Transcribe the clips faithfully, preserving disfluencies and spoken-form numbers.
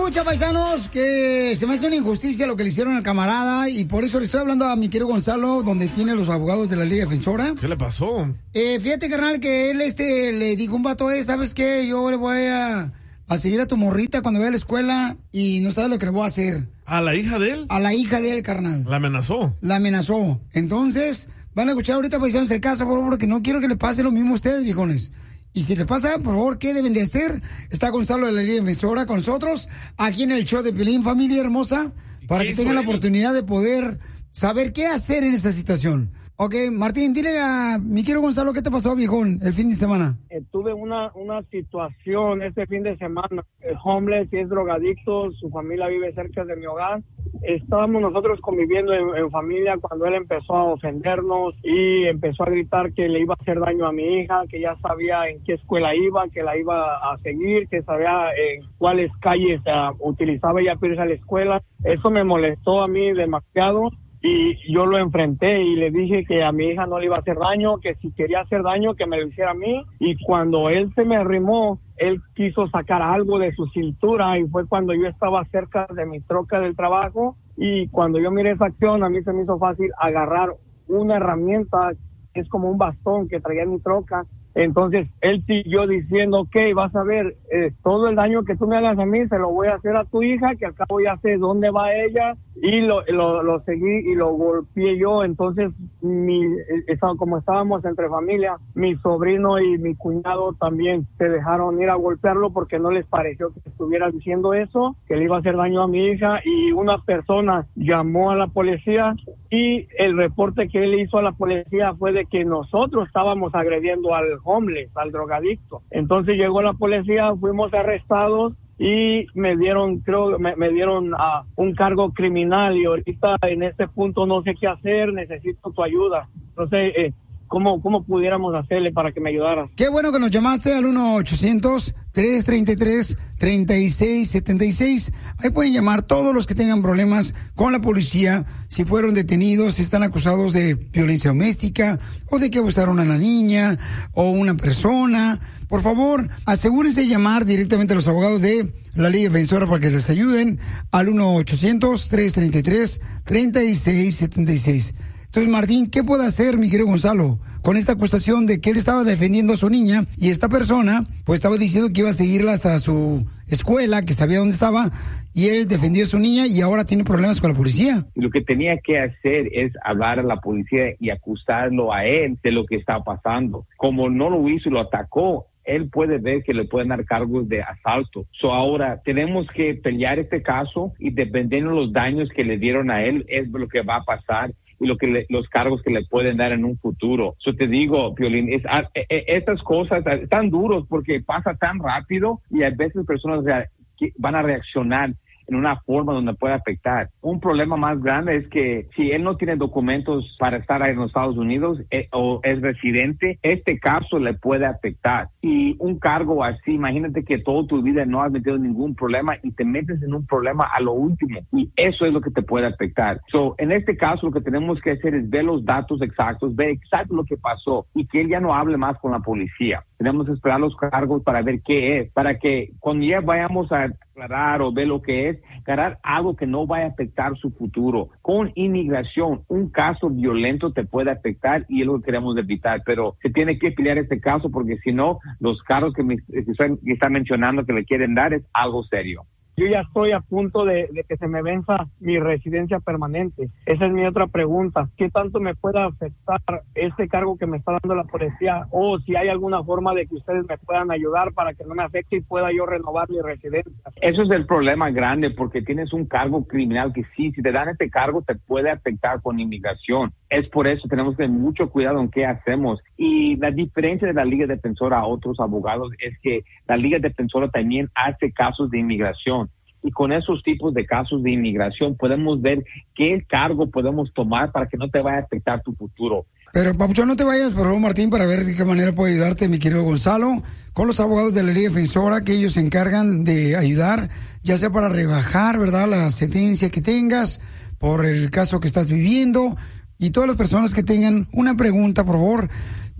escucha, paisanos, que se me hace una injusticia lo que le hicieron al camarada y por eso le estoy hablando a mi querido Gonzalo, donde tiene los abogados de la Liga Defensora. ¿Qué le pasó? Eh, fíjate, carnal, que él este, le dijo a un vato, eh, ¿sabes qué? Yo le voy a, a seguir a tu morrita cuando vaya a la escuela y no sabes lo que le voy a hacer. ¿A la hija de él? A la hija de él, carnal. ¿La amenazó? La amenazó. Entonces, van a escuchar ahorita, paisanos, el caso, por favor, porque no quiero que le pase lo mismo a ustedes, viejones. Y si les pasa, por favor, ¿qué deben de hacer? Está Gonzalo de la Liga Defensora con nosotros, aquí en el show de Piolín, familia hermosa, para que tengan la oportunidad de poder saber qué hacer en esa situación. Ok, Martín, dile a mi querido Gonzalo, ¿qué te pasó, viejón, el fin de semana? Eh, tuve una, una situación este fin de semana. El homeless es drogadicto, su familia vive cerca de mi hogar. Estábamos nosotros conviviendo en, en familia cuando él empezó a ofendernos y empezó a gritar que le iba a hacer daño a mi hija, que ya sabía en qué escuela iba, que la iba a seguir, que sabía en cuáles calles uh, utilizaba ella para irse a la escuela. Eso me molestó a mí demasiado. Y yo lo enfrenté y le dije que a mi hija no le iba a hacer daño, que si quería hacer daño, que me lo hiciera a mí. Y cuando él se me arrimó, él quiso sacar algo de su cintura y fue cuando yo estaba cerca de mi troca del trabajo. Y cuando yo miré esa acción, a mí se me hizo fácil agarrar una herramienta que es como un bastón que traía en mi troca. Entonces él siguió diciendo, ok, vas a ver, eh, todo el daño que tú me hagas a mí se lo voy a hacer a tu hija, que al cabo ya sé dónde va ella, y lo, lo, lo seguí y lo golpeé yo. Entonces, mi, estaba, como estábamos entre familia, mi sobrino y mi cuñado también se dejaron ir a golpearlo porque no les pareció que estuviera diciendo eso, que le iba a hacer daño a mi hija, y una persona llamó a la policía y el reporte que él hizo a la policía fue de que nosotros estábamos agrediendo al homeless, al drogadicto. Entonces llegó la policía, fuimos arrestados y me dieron, creo, me, me dieron uh, un cargo criminal, y ahorita en este punto no sé qué hacer, necesito tu ayuda. No sé, eh, ¿cómo, cómo pudiéramos hacerle para que me ayudaras? Qué bueno que nos llamaste al uno ochocientos, tres treinta y tres, treinta y seis setenta y seis. Ahí pueden llamar todos los que tengan problemas con la policía, si fueron detenidos, si están acusados de violencia doméstica o de que abusaron a una niña o una persona. Por favor, asegúrense de llamar directamente a los abogados de la Liga Defensora para que les ayuden al uno ochocientos, tres treinta y tres, treinta y seis setenta y seis. Entonces, Martín, ¿qué puede hacer, mi querido Gonzalo, con esta acusación de que él estaba defendiendo a su niña y esta persona, pues, estaba diciendo que iba a seguirla hasta su escuela, que sabía dónde estaba, y él defendió a su niña y ahora tiene problemas con la policía? Lo que tenía que hacer es hablar a la policía y acusarlo a él de lo que está pasando. Como no lo hizo y lo atacó, él puede ver que le pueden dar cargos de asalto. So ahora tenemos que pelear este caso y dependiendo de los daños que le dieron a él, es lo que va a pasar y lo que le, los cargos que le pueden dar en un futuro. Yo te digo, Piolín, es, a, e, estas cosas están duros porque pasa tan rápido y a veces personas rea, van a reaccionar en una forma donde puede afectar. Un problema más grande es que si él no tiene documentos para estar ahí en los Estados Unidos eh, o es residente, este caso le puede afectar. Y un cargo así, imagínate que toda tu vida no has metido ningún problema y te metes en un problema a lo último. Y eso es lo que te puede afectar. So, en este caso, lo que tenemos que hacer es ver los datos exactos, ver exacto lo que pasó y que él ya no hable más con la policía. Tenemos que esperar los cargos para ver qué es, para que cuando ya vayamos a aclarar o ver lo que es, ganar algo que no vaya a afectar su futuro. Con inmigración, un caso violento te puede afectar y es lo que queremos evitar, pero se tiene que pelear este caso porque si no, los cargos que me que está mencionando que le quieren dar es algo serio. Yo ya estoy a punto de, de que se me venza mi residencia permanente. Esa es mi otra pregunta. ¿Qué tanto me puede afectar este cargo que me está dando la policía? O si hay alguna forma de que ustedes me puedan ayudar para que no me afecte y pueda yo renovar mi residencia. Eso es el problema grande porque tienes un cargo criminal que sí, si te dan este cargo te puede afectar con inmigración. Es por eso tenemos que tener mucho cuidado en qué hacemos. Y la diferencia de la Liga Defensora a otros abogados es que la Liga Defensora también hace casos de inmigración. Y con esos tipos de casos de inmigración podemos ver qué cargo podemos tomar para que no te vaya a afectar tu futuro. Pero, Papuchón, no te vayas, por favor, Martín, para ver de qué manera puede ayudarte, mi querido Gonzalo, con los abogados de la Liga Defensora, que ellos se encargan de ayudar, ya sea para rebajar, ¿verdad?, la sentencia que tengas por el caso que estás viviendo. Y todas las personas que tengan una pregunta, por favor,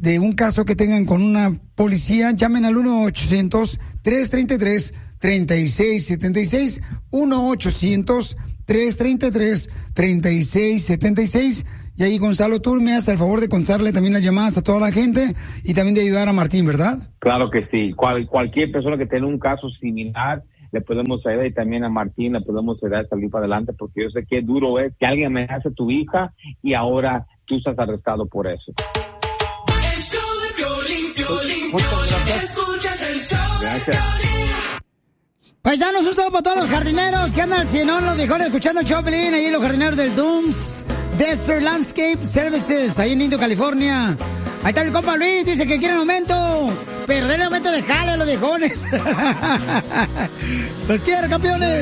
de un caso que tengan con una policía, llamen al uno ochocientos, tres treinta y tres, treinta y seis setenta y seis, uno ochocientos, tres treinta y tres, treinta y seis setenta y seis. Y ahí, Gonzalo, tú me haces el favor de contarle también las llamadas a toda la gente y también de ayudar a Martín, ¿verdad? Claro que sí. Cual, cualquier persona que tenga un caso similar, le podemos ayudar, y también a Martín le podemos ayudar a salir para adelante, porque yo sé qué duro es que alguien amenace a tu hija y ahora tú estás arrestado por eso. El show de Piolín, Piolín, Piolín, escuchas el show Gracias. de Piolín. Paisanos, un saludo para todos los jardineros que andan al cienón, los viejones escuchando el show, Piolín, ahí los jardineros del Dooms Desert Landscape Services, ahí en Indio, California. Ahí está el compa Luis, dice que quiere un aumento, pero denle aumento de jale a los viejones. Los quiero, campeones.